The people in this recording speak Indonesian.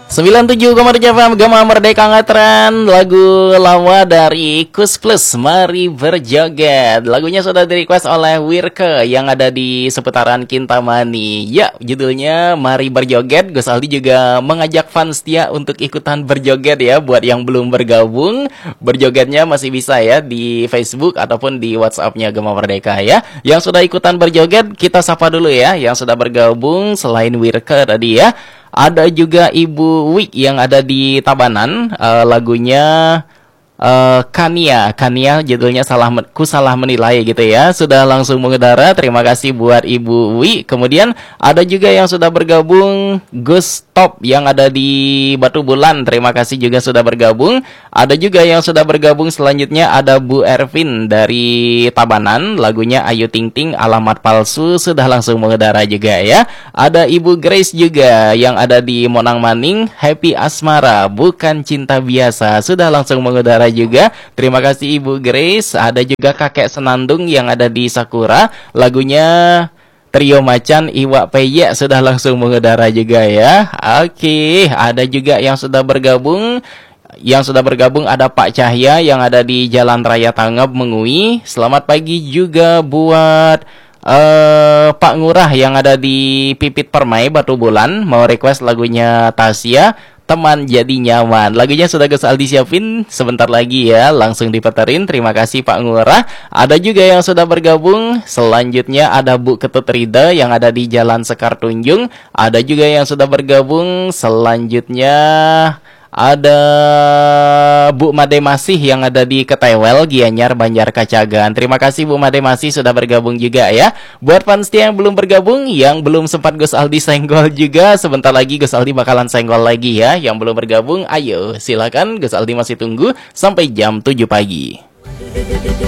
97,7 FM Gema Merdeka Ngetren. Lagu lama dari Kus Plus, Mari Berjoget. Lagunya sudah di request oleh Wirke yang ada di seputaran Kintamani. Ya, judulnya Mari Berjoget. Gus Aldi juga mengajak fans setia untuk ikutan berjoget ya. Buat yang belum bergabung, berjogetnya masih bisa ya di Facebook ataupun di WhatsApp-nya Gema Merdeka ya. Yang sudah ikutan berjoget, kita sapa dulu ya. Yang sudah bergabung selain Wirke tadi ya. Ada juga Ibu Wik yang ada di Tabanan, lagunya Kania judulnya salah menilai gitu ya. Sudah langsung mengudara, terima kasih buat Ibu Wik. Kemudian ada juga yang sudah bergabung, Gus Top yang ada di Batu Bulan, terima kasih juga sudah bergabung. Ada juga yang sudah bergabung selanjutnya, ada Bu Ervin dari Tabanan, lagunya Ayu Ting Ting Alamat Palsu, sudah langsung mengudara juga ya. Ada Ibu Grace juga yang ada di Monang Maning, Happy Asmara Bukan Cinta Biasa, sudah langsung mengudara juga. Terima kasih Ibu Grace. Ada juga Kakek Senandung yang ada di Sakura, lagunya Trio Macan Iwak Peye, sudah langsung mengudara juga ya. Oke, ada juga yang sudah bergabung. Yang sudah bergabung ada Pak Cahya yang ada di Jalan Raya Tangab Mengui. Selamat pagi juga buat Pak Ngurah yang ada di Pipit Permai Batu Bulan, mau request lagunya Tasya, Teman Jadi Nyaman. Lagunya sudah Gus Aldi siapin sebentar lagi ya, langsung diputerin. Terima kasih Pak Ngurah. Ada juga yang sudah bergabung. Selanjutnya ada Bu Ketut Rida yang ada di Jalan Sekar Tunjung. Ada juga yang sudah bergabung. Selanjutnya ada Bu Made Masih yang ada di Ketewel, Gianyar, Banjar Kacagan. Terima kasih Bu Made Masih sudah bergabung juga ya. Buat fans yang belum bergabung, yang belum sempat Gus Aldi senggol juga, sebentar lagi Gus Aldi bakalan senggol lagi ya. Yang belum bergabung, ayo silakan, Gus Aldi masih tunggu sampai jam 7 pagi.